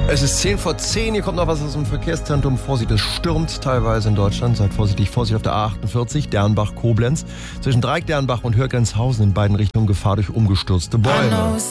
Es ist 10:10, hier kommt noch was aus dem Verkehrszentrum. Vorsicht, es stürmt teilweise in Deutschland. Seid vorsichtig, Vorsicht auf der A48, Dernbach-Koblenz. Zwischen Dreieck, Dernbach und Hörgrenzhausen in beiden Richtungen Gefahr durch umgestürzte Bäume.